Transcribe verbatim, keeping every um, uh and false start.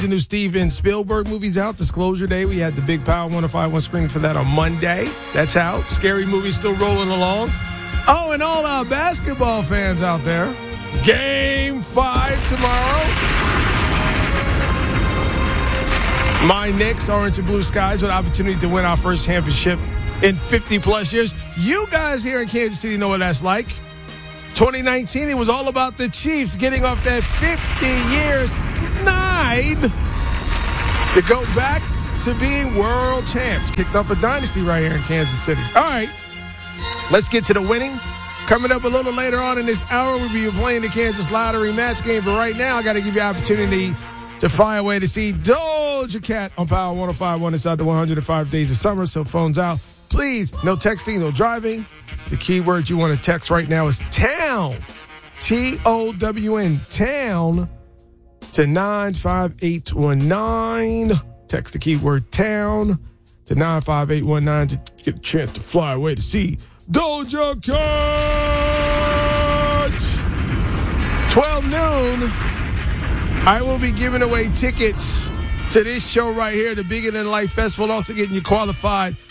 The new Steven Spielberg movie's out, Disclosure Day. We had the big Power one oh five point one screening for that on Monday. That's out. Scary Movie still rolling along. Oh, and all our basketball fans out there, Game five tomorrow. My Knicks, Orange and Blue Skies, with an opportunity to win our first championship in fifty-plus years. You guys here in Kansas City know what that's like. twenty nineteen, it was all about the Chiefs getting off that fifty-year snide to go back to being world champs. Kicked off a dynasty right here in Kansas City. All right, let's get to the winning. Coming up a little later on in this hour, we'll be playing the Kansas Lottery match game. But right now, I got to give you an opportunity to fly away to see Doja Cat on Power one oh five point one inside the one hundred five days of summer. So phones out. Please, no texting, no driving. The keyword you want to text right now is TOWN. T O W N, TOWN, to nine five eight one nine. Text the keyword TOWN to nine five eight one nine to get a chance to fly away to see Doja Cat. twelve noon, I will be giving away tickets to this show right here, the Bigger Than Life Festival, also getting you qualified